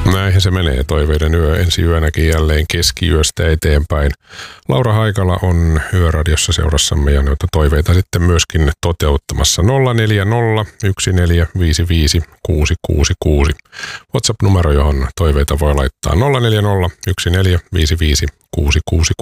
Näinhän se menee, toiveiden yö ensi yönäkin jälleen keskiyöstä eteenpäin. Laura Haikala on Yöradiossa seurassamme ja noita toiveita sitten myöskin toteuttamassa. 040 1455 666. WhatsApp-numero, johon toiveita voi laittaa 040 1455 666.